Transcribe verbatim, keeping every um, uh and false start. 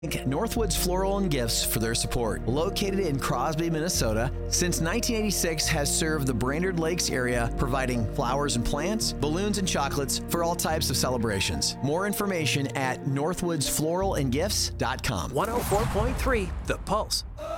Thank Northwoods Floral and Gifts for their support. Located in Crosby, Minnesota, since nineteen eighty-six has served the Brainerd Lakes area, providing flowers and plants, balloons and chocolates for all types of celebrations. More information at northwoods floral and gifts dot com. one oh four point three The Pulse.